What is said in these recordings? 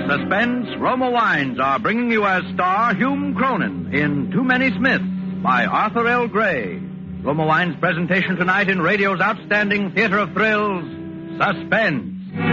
Suspense, Roma Wines are bringing you as star Hume Cronin in Too Many Smiths by Arthur L. Gray. Roma Wines' presentation tonight in radio's outstanding theater of thrills, Suspense.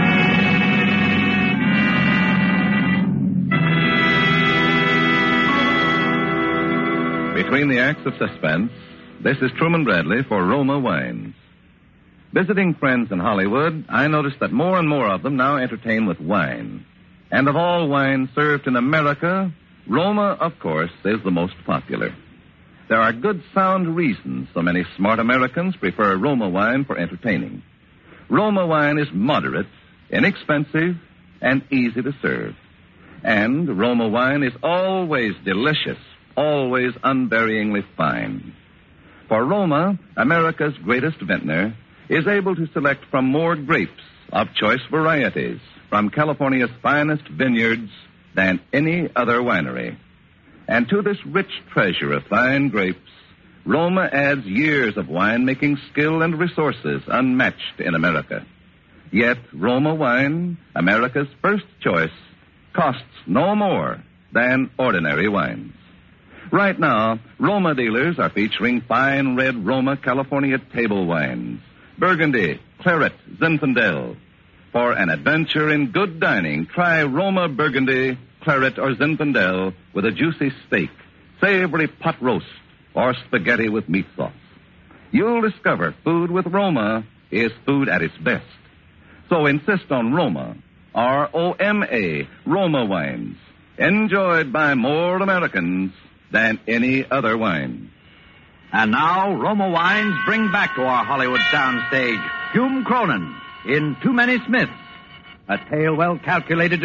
Between the acts of suspense, this is Truman Bradley for Roma Wines. Visiting friends in Hollywood, I noticed that more and more of them now entertain with wine. And of all wines served in America, Roma, of course, is the most popular. There are good, sound reasons so many smart Americans prefer Roma wine for entertaining. Roma wine is moderate, inexpensive, and easy to serve. And Roma wine is always delicious, always unvaryingly fine. For Roma, America's greatest vintner, is able to select from more grapes of choice varieties from California's finest vineyards than any other winery. And to this rich treasure of fine grapes, Roma adds years of winemaking skill and resources unmatched in America. Yet Roma wine, America's first choice, costs no more than ordinary wines. Right now, Roma dealers are featuring fine red Roma California table wines, Burgundy, Claret, Zinfandel. For an adventure in good dining, try Roma Burgundy, Claret, or Zinfandel with a juicy steak, savory pot roast, or spaghetti with meat sauce. You'll discover food with Roma is food at its best. So insist on Roma, R-O-M-A, Roma wines, enjoyed by more Americans than any other wine. And now, Roma Wines bring back to our Hollywood soundstage Hume Cronin in Too Many Smiths, a tale well calculated to